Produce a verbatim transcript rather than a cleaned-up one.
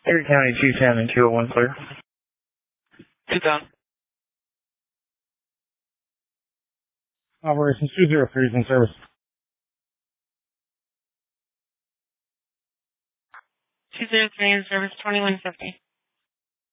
Erie County two ten and two oh one clear. two ten. Operations two zero three is in service. two zero three in service, twenty-one fifty.